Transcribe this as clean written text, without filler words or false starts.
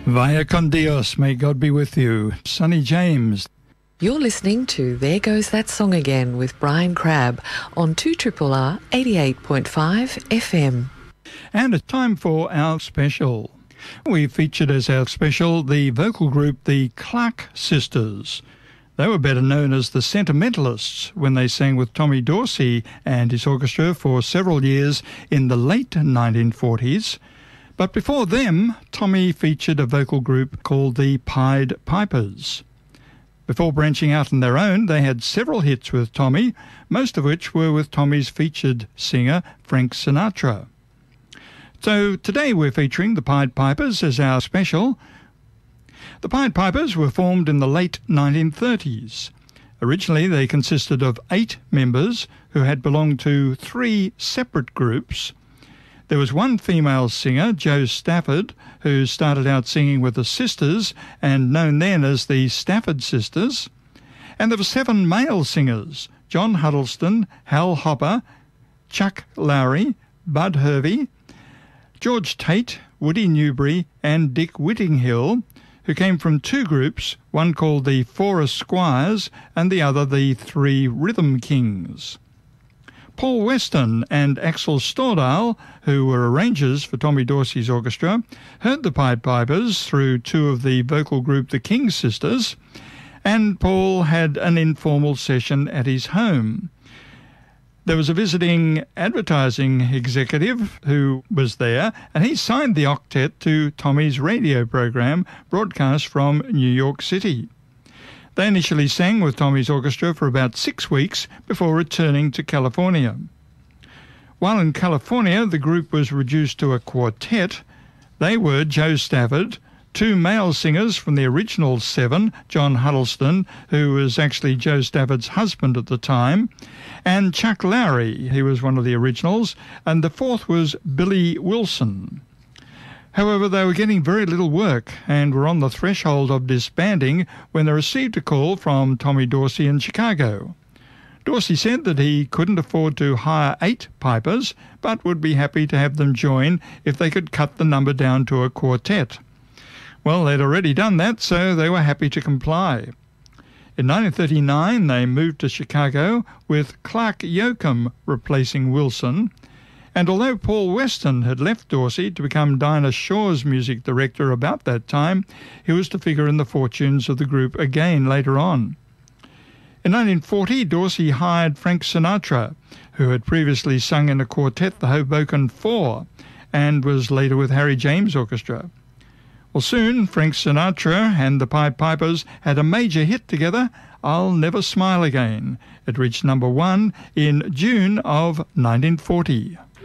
Vaya con Dios, may God be with you. Sonny James. You're listening to There Goes That Song Again with Brian Crabb on 2RRR 88.5 FM. And it's time for our special. We featured as our special the vocal group the Clark Sisters. They were better known as the Sentimentalists when they sang with Tommy Dorsey and his orchestra for several years in the late 1940s. But before them, Tommy featured a vocal group called the Pied Pipers. Before branching out on their own, they had several hits with Tommy, most of which were with Tommy's featured singer, Frank Sinatra. So today we're featuring the Pied Pipers as our special. The Pied Pipers were formed in the late 1930s. Originally they consisted of 8 members who had belonged to 3 separate groups. There was one female singer, Jo Stafford, who started out singing with the Sisters and known then as the Stafford Sisters. And there were 7 male singers, John Huddleston, Hal Hopper, Chuck Lowry, Bud Hervey, George Tate, Woody Newberry and Dick Whittinghill, who came from 2 groups, one called the Forest Squires and the other the 3 Rhythm Kings. Paul Weston and Axel Stordahl, who were arrangers for Tommy Dorsey's orchestra, heard the Pied Pipers through 2 of the vocal group the King Sisters, and Paul had an informal session at his home. There was a visiting advertising executive who was there, and he signed the octet to Tommy's radio program broadcast from New York City. They initially sang with Tommy's orchestra for about 6 weeks before returning to California. While in California, the group was reduced to a quartet. They were Jo Stafford, 2 male singers from the original 7, John Huddleston, who was actually Jo Stafford's husband at the time, and Chuck Lowry, he was one of the originals, and the 4th was Billy Wilson. However, they were getting very little work and were on the threshold of disbanding when they received a call from Tommy Dorsey in Chicago. Dorsey said that he couldn't afford to hire 8 pipers, but would be happy to have them join if they could cut the number down to a quartet. Well, they'd already done that, so they were happy to comply. In 1939, they moved to Chicago with Clark Yoakum replacing Wilson. And although Paul Weston had left Dorsey to become Dinah Shore's music director about that time, he was to figure in the fortunes of the group again later on. In 1940, Dorsey hired Frank Sinatra, who had previously sung in a quartet, the Hoboken Four, and was later with Harry James Orchestra. Well, soon Frank Sinatra and the Pied Pipers had a major hit together, I'll Never Smile Again. It reached number 1 in June of 1940.